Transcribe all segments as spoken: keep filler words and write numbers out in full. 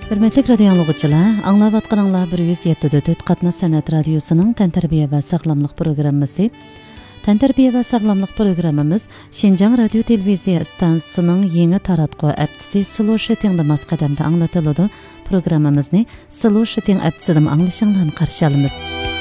Hürmetli radio anlıqçılar, anlavatqanыңlar bir yüz yedi nöqte to'rt qatna sanat radiosuning tantarbiya va sog'lomlik programmasi. Tantarbiya va sog'lomlik programmamiz Şinjan radio televiziya stansiyasining yangi taratqu aptisi Slow Shootingda masqadamda anglatiladi. Programmamizni Slow Shooting aptisidan anglashingdan qarshi olamiz.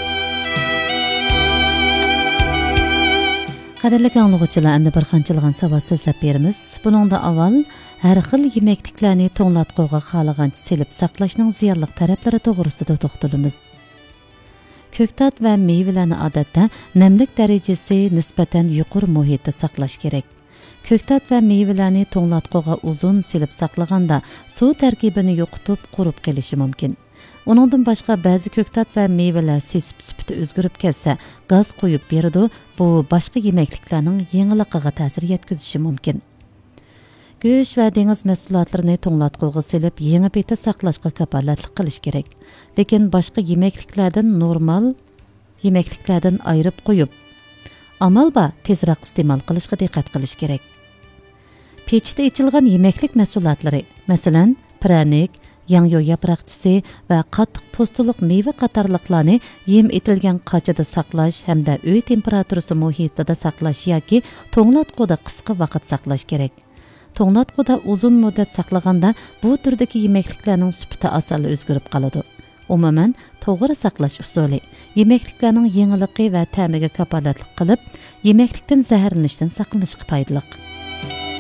Qadrli anlıqçılar, endi bir qanchilgan savol so'zlab beramiz. Buningda avval har xil yemekliklarni to'nglatquga xalagancha selib saqlashning ziyonli taraflari to'g'risida to'xtalamiz. Ko'ktat va meyvelarni odatda namlik darajasi nisbatan yuqori muhitda saqlash kerak. Ko'ktat va meyvelarni to'nglatquga uzun selib saqlaganda suv tarkibini yo'qotib qurib qolishi mumkin. Onundan başqa ba'zi ko'ktat va meyvelar sesib sifati o'zgarib ketsa, gaz qo'yib beradi. Bu boshqa yemekliklarning yengilligiga ta'sir yetkazishi mumkin. Go'sht va dengiz mahsulotlarini to'nglatquga selib, yangi paytda saqlashga kafolatlik qilish kerak. Lekin boshqa yemekliklardan normal yemekliklardan ayirib qo'yib, amal ba tezroq iste'mol qilishga diqqat qilish kerak. Pechda ichilgan yemeklik mahsulotlari, masalan, pranik, yangyo yaproqchisi va qattiq po'stiliq meva qatorliqlarni yem etilgan qachada saqlash hamda uy temperaturasi muhitida saqlash yoki to'nglatquda qisqa vaqt saqlash kerak. To'nglatquda uzun muddat saqlaganda bu turdagi yemekliklarning sifati asal o'zgarib qoladi. Umuman, to'g'ri saqlash usuli yemekliklarning yengilligi va ta'miga kafolatlik qilib, yemeklikdan zaharlanishdan saqlanishga foydali.